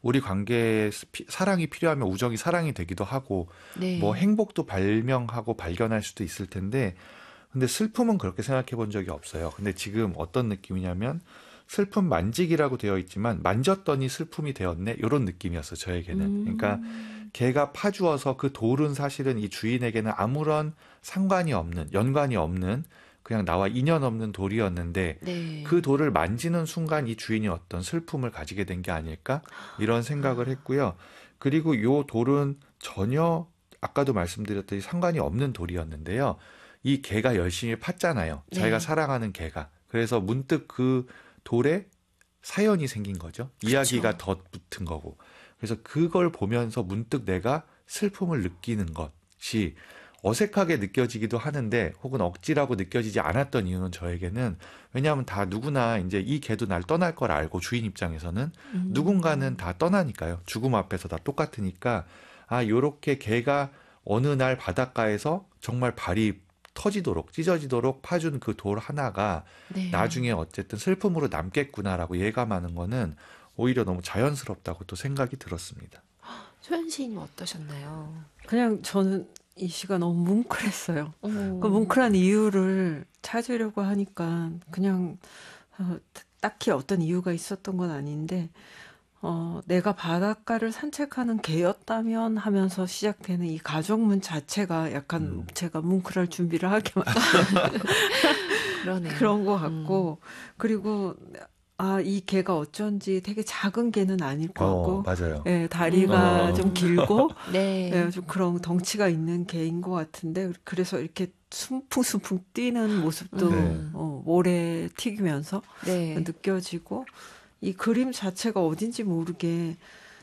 우리 관계에 사랑이 필요하면 우정이 사랑이 되기도 하고 네. 뭐 행복도 발명하고 발견할 수도 있을 텐데 근데 슬픔은 그렇게 생각해 본 적이 없어요. 근데 지금 어떤 느낌이냐면 슬픔 만지기라고 되어 있지만 만졌더니 슬픔이 되었네 이런 느낌이었어요. 저에게는. 그러니까 개가 파주어서 그 돌은 사실은 이 주인에게는 아무런 상관이 없는 연관이 없는 그냥 나와 인연 없는 돌이었는데 네. 그 돌을 만지는 순간 이 주인이 어떤 슬픔을 가지게 된 게 아닐까 이런 생각을 했고요. 그리고 요 돌은 전혀 아까도 말씀드렸듯이 상관이 없는 돌이었는데요. 이 개가 열심히 팠잖아요. 자기가 네. 사랑하는 개가. 그래서 문득 그 돌에 사연이 생긴 거죠. 이야기가 덧붙은 거고. 그래서 그걸 보면서 문득 내가 슬픔을 느끼는 것이 어색하게 느껴지기도 하는데 혹은 억지라고 느껴지지 않았던 이유는 저에게는 왜냐하면 다 누구나 이제 이 개도 날 떠날 걸 알고 주인 입장에서는 누군가는 다 떠나니까요. 죽음 앞에서 다 똑같으니까 아 요렇게 개가 어느 날 바닷가에서 정말 발이 터지도록 찢어지도록 파준 그 돌 하나가 네. 나중에 어쨌든 슬픔으로 남겠구나라고 예감하는 거는 오히려 너무 자연스럽다고 또 생각이 들었습니다. 소연 시인님 어떠셨나요? 그냥 저는 이 시가 너무 뭉클했어요. 그 오. 뭉클한 이유를 찾으려고 하니까 그냥 딱히 어떤 이유가 있었던 건 아닌데 내가 바닷가를 산책하는 개였다면 하면서 시작되는 이 가족문 자체가 약간 제가 뭉클할 준비를 하게 만든 그러네요. 그런 것 같고 그리고 이 개가 어쩐지 되게 작은 개는 아닐 것 같고 맞아요. 예, 다리가 좀 길고 네. 예, 좀 그런 덩치가 있는 개인 것 같은데 그래서 이렇게 숨풍숨풍 뛰는 모습도 네. 모래 튀기면서 네. 느껴지고 이 그림 자체가 어딘지 모르게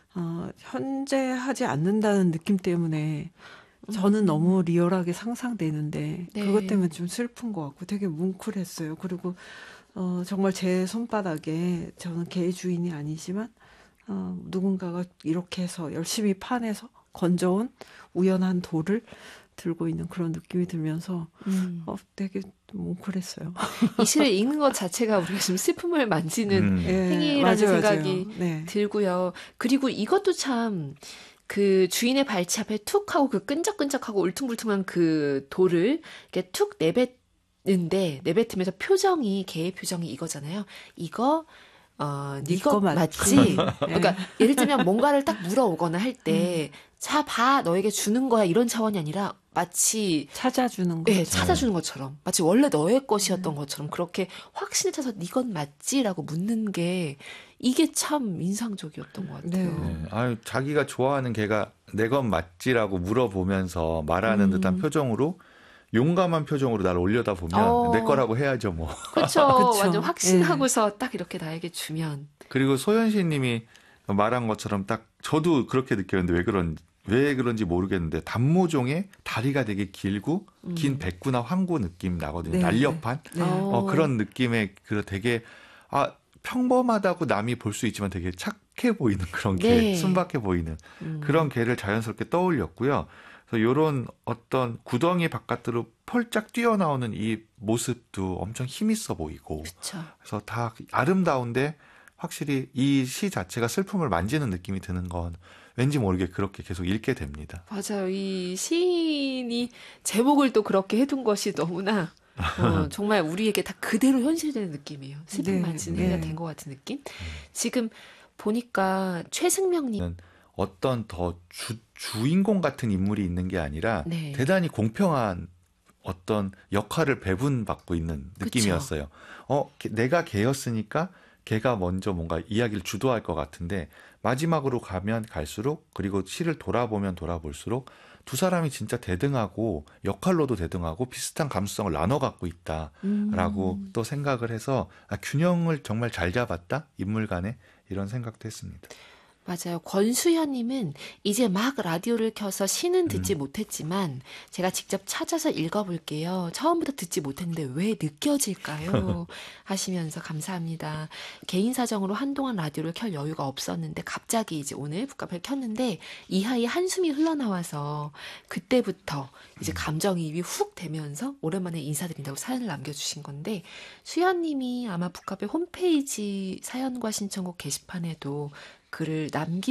현재하지 않는다는 느낌 때문에 저는 너무 리얼하게 상상되는데 네. 그것 때문에 좀 슬픈 것 같고 되게 뭉클했어요. 그리고 정말 제 손바닥에 저는 개의 주인이 아니지만 누군가가 이렇게 해서 열심히 파내서 건져온 우연한 돌을 들고 있는 그런 느낌이 들면서 되게 뭉클했어요. 이 시를 읽는 것 자체가 우리가 지금 슬픔을 만지는 행위라는 맞아요, 생각이 맞아요. 네. 들고요. 그리고 이것도 참 그 주인의 발치 앞에 툭 하고 그 끈적끈적하고 울퉁불퉁한 그 돌을 이렇게 툭 내뱉으면서 표정이 개의 표정이 이거잖아요. 이거 네 거 맞지? 그러니까 예를 들면 뭔가를 딱 물어오거나 할 때 자, 봐, 너에게 주는 거야 이런 차원이 아니라 마치 찾아주는 거. 네, 찾아주는 것처럼 마치 원래 너의 것이었던 것처럼 그렇게 확신을 차서 네 건 맞지라고 묻는 게 이게 참 인상적이었던 것 같아요. 네. 아유, 자기가 좋아하는 개가 내 건 맞지라고 물어보면서 말하는 듯한 표정으로 용감한 표정으로 날 올려다보면 내 거라고 해야죠 뭐. 그렇죠. 완전 확신하고서 딱 이렇게 나에게 주면. 그리고 소연시 님이 말한 것처럼 딱 저도 그렇게 느꼈는데 왜 그런지 모르겠는데 단모종의 다리가 되게 길고 긴 백구나 황구 느낌 나거든요. 날렵한 그런 느낌의 그 되게 평범하다고 남이 볼 수 있지만 되게 착해 보이는 그런 개, 순박해 보이는 그런 개를 자연스럽게 떠올렸고요. 그래서 이런 어떤 구덩이 바깥으로 펄짝 뛰어나오는 이 모습도 엄청 힘있어 보이고 그쵸. 그래서 다 아름다운데 확실히 이 시 자체가 슬픔을 만지는 느낌이 드는 건 왠지 모르게 그렇게 계속 읽게 됩니다. 맞아요. 이 시인이 제목을 또 그렇게 해둔 것이 너무나 정말 우리에게 다 그대로 현실되는 느낌이에요. 슬픔 만지는 해가 된 것 같은 느낌? 지금 보니까 최승명님 어떤 더 주인공 같은 인물이 있는 게 아니라 대단히 공평한 어떤 역할을 배분받고 있는 느낌이었어요. 내가 개였으니까 개가 먼저 뭔가 이야기를 주도할 것 같은데 마지막으로 가면 갈수록 그리고 시를 돌아보면 돌아볼수록 두 사람이 진짜 대등하고 역할로도 대등하고 비슷한 감수성을 나눠 갖고 있다라고 또 생각을 해서 균형을 정말 잘 잡았다 인물 간에 이런 생각도 했습니다. 맞아요. 권수현님은 이제 막 라디오를 켜서 시는 듣지 못했지만 제가 직접 찾아서 읽어볼게요. 처음부터 듣지 못했는데 왜 느껴질까요? 하시면서 감사합니다. 개인 사정으로 한동안 라디오를 켤 여유가 없었는데 갑자기 이제 오늘 북카페를 켰는데 이하이 한숨이 흘러나와서 그때부터 이제 감정이입이 훅 되면서 오랜만에 인사드린다고 사연을 남겨주신 건데 수현님이 아마 북카페 홈페이지 사연과 신청곡 게시판에도 글을